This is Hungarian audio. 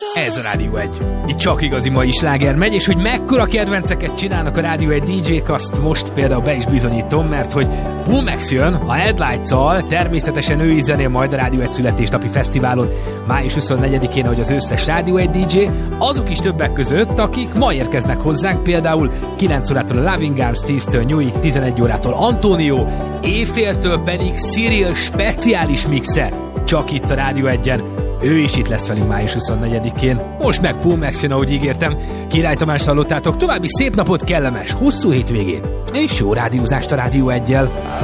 Ez a Rádió 1. Itt csak igazi mai sláger megy, és hogy mekkora kedvenceket csinálnak a Rádió 1 DJ-k, azt most például be is bizonyítom, mert hogy Pumax jön a Headlights-al, természetesen ő is zenél majd a Rádió 1 születésnapi fesztiválon május 24-én, hogy az összes Rádió 1 DJ, azok is többek között, akik ma érkeznek hozzánk, például 9 órától a Loving Arms, 10-től Newig, 11 órától Antonio, éjféltől pedig Cyril speciális mixe, csak itt a Rádió 1-en. Ő is itt lesz velünk május 24-én. Most meg Pumax jön, ahogy ígértem. Király Tamás hallottátok, további szép napot, kellemes, hosszú hétvégét, és jó rádiózást a Rádió 1-jel.